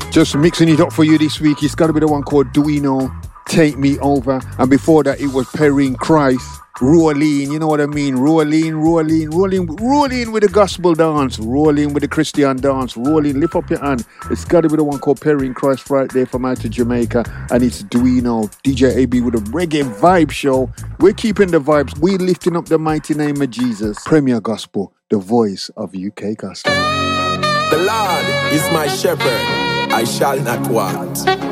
Just mixing it up for you this week. It's got to be the one called Duino, Take Me Over. And before that, it was Perry in Christ, Rolling, you know what I mean? Rolling with the gospel dance, rolling with the Christian dance, rolling, lift up your hand. It's got to be the one called Perry in Christ right there from out of Jamaica. And it's Duino, DJ AB with a reggae vibe show. We're keeping the vibes. We're lifting up the mighty name of Jesus. Premier Gospel, the voice of UK gospel. The Lord is my shepherd, I shall not want.